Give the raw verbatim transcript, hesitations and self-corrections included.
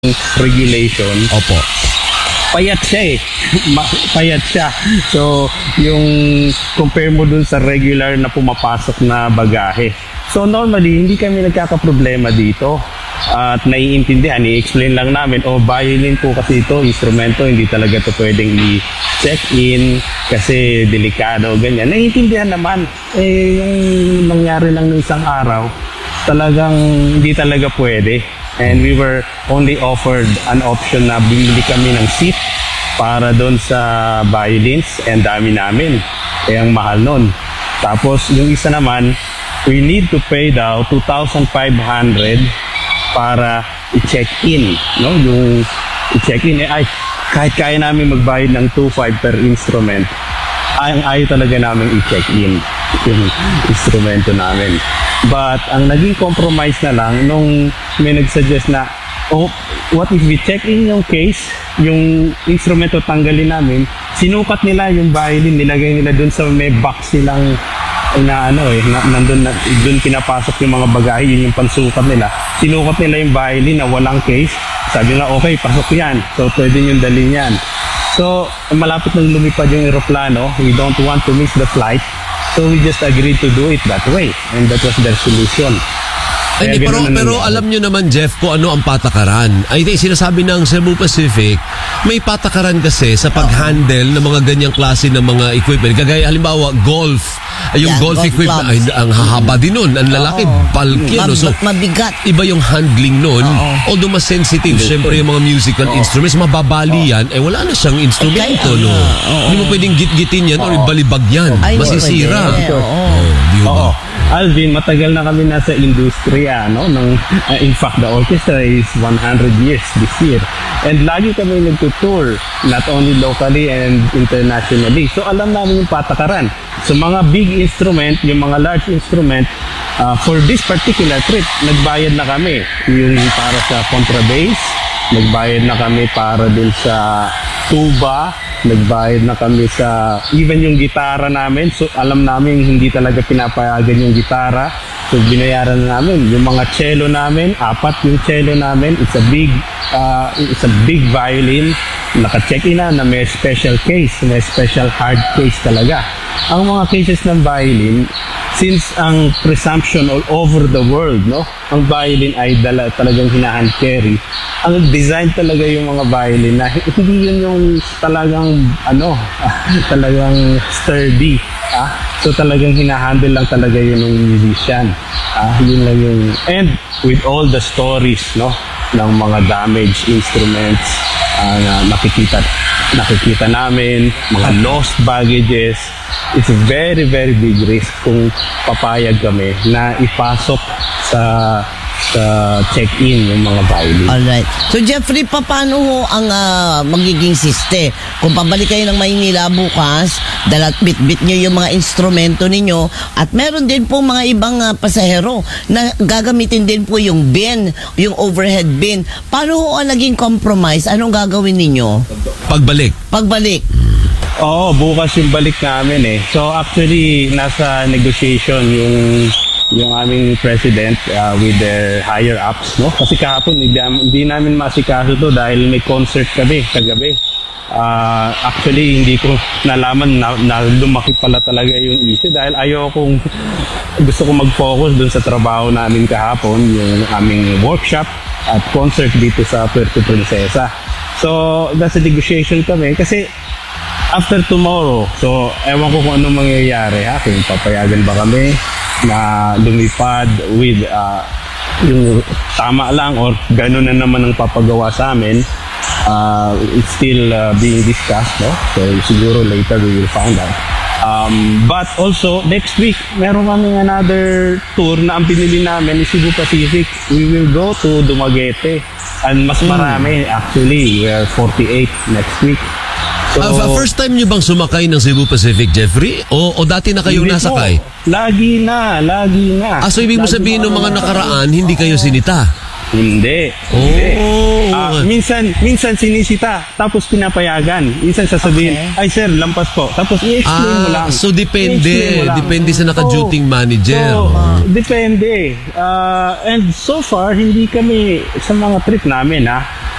regulation. Opo. Payat siya eh. Ma- payat siya. So, yung compare mo dun sa regular na pumapasok na bagahe. So, normally, hindi kami nagkakaproblema dito. At naiintindihan, i-explain lang namin, oh, violin po kasi ito, instrumento, hindi talaga to pwedeng i-check-in kasi delikado, ganyan. Naiintindihan naman. Eh, yung nangyari lang ng isang araw, talagang hindi talaga pwede. And we were only offered an option na bumili kami ng seat para doon sa violins, and dami namin. Eh, ang mahal nun. Tapos, yung isa naman, we need to pay daw two thousand five hundred para i-check-in. No? Yung i-check-in, eh, ay, kahit kaya namin magbayad ng two thousand five hundred per instrument, ay, ayaw talaga namin i-check-in yung instrumento namin. But ang naging compromise na lang nung may nagsuggest na, oh, what if we check in yung case, yung instrumento tanggalin namin, sinukat nila yung violin, nilagay nila dun sa may box nilang na ano eh, na, nandun na, dun pinapasok yung mga bagahe, yun yung pansukat nila. Sinukat nila yung violin na walang case, sabi nila, okay, pasok yan. So, pwede nyo dalhin yan. So, malapit nang lumipad yung eroplano, we don't want to miss the flight. So we just agreed to do it that way, and that was their solution. Ay, hindi, pero, pero alam nyo naman, Jeff, kung ano ang patakaran. Ay, hindi, sinasabi ng Cebu Pacific, may patakaran kasi sa pag-handle ng mga ganyang klase ng mga equipment. Kagaya, halimbawa, golf. Ay, yung Yan, golf, golf equipment, ay, clubs. ang hahaba din nun. Ang lalaki, bulky. Mab- No? So, mabigat. iba yung handling nun. Oo. Although mas sensitive, syempre yung mga musical instruments, mababali yan, eh wala na siyang instrumento, Ay, no? oo. Hindi mo pwedeng git-gitin yan or ibalibag yan. Ay, hindi Masisira. pwede. Oo. Oh, di ba? Oo. Alvin, matagal na kami nasa industriya, no? Ng, uh, in fact, the orchestra is one hundred years this year. And lagi kami nagtutour, not only locally and internationally. So, alam namin yung patakaran. So, mga big instrument, yung mga large instrument, uh, for this particular trip, nagbayad na kami. Yung para sa contrabass, nagbayad na kami para din sa tuba, nagbayad na kami sa even yung gitara namin. So alam namin hindi talaga pinapayagan yung gitara. So binayaran na namin yung mga cello namin, apat yung cello namin. It's a big uh, it's a big violin. Naka-check-in na na may special case, may special hard case talaga. Ang mga cases ng violin, since ang presumption all over the world, no, ang violin ay dala, talagang hinahand carry. Ang design talaga yung mga violin na hindi yun yung talagang ano, talagang sturdy. Ah? So talagang hinahandle lang talaga yun ng musician. Ah, yun lang yung, and with all the stories, no, ng mga damaged instruments, uh, na nakikita nakikita namin, mga lost baggages. It's a very, very big risk kung papayag kami na ipasok sa sa check-in yung mga violin. Alright. So Jeffrey, pa, paano ho ang ah, magiging siste? Kung pabalik kayo ng Maynila bukas, dalat bit-bit nyo yung mga instrumento ninyo, at meron din po mga ibang ah, pasahero na gagamitin din po yung bin, yung overhead bin. Paano ho ang naging compromise? Anong gagawin ninyo? Pagbalik. Pagbalik. Oo, bukas yung balik namin eh. So actually, nasa negotiation yung yung aming president uh, with their higher ups, no? Kasi kahapon hindi, hindi namin masikaso to dahil may concert kami kagabi. Uh, actually, hindi ko nalaman na, na lumaki pala talaga yung issue dahil ayaw kong gusto ko mag-focus dun sa trabaho namin kahapon, yung aming workshop at concert dito sa Puerto Princesa. So, nasa negotiation kami kasi after tomorrow, so ewan ko kung anong mangyayari, ha? Kung papayagan ba kami na lumipad with uh, yung tama lang or gano'n na naman ang papagawa sa amin. Uh, it's still uh, being discussed, no? So siguro later we will find out. Um, but also next week meron kaming another tour na ang pinili namin is Cebu Pacific. We will go to Dumaguete and mas marami actually. We are forty-eight next week. So, Uh, first time nyo bang sumakay ng Cebu Pacific, Jeffrey? O, o dati na kayong hindi nasakay? po. Lagi na, lagi na. Ah, so ibig mo Lagi sabihin na ng mga ako nakaraan, hindi kayo sinita? Hindi. Oh. Hindi. Ah, minsan, minsan sinisita, tapos pinapayagan. Minsan sasabihin, Okay. ay sir, lampas po. Tapos i-explain mo lang. Ah, so depende. I-explain mo lang. Depende sa naka-duting Oo. manager. Oo, depende. Ah, and so far, hindi kami sa mga trip namin, ha,